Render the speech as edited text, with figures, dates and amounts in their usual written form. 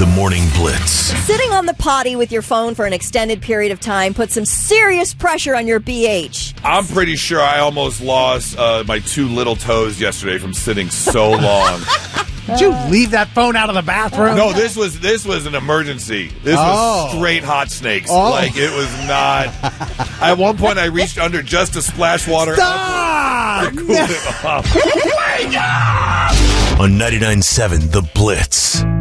The Morning Blitz. Sitting on the potty with your phone for an extended period of time puts some serious pressure on your BH. I'm pretty sure I almost lost my 2 little toes yesterday from sitting so long. Did you leave that phone out of the bathroom? No, this was an emergency. This was straight hot snakes. Like, it was not. At one point, I reached under just to splash water Stop! to cool it off. On 99.7 The Blitz.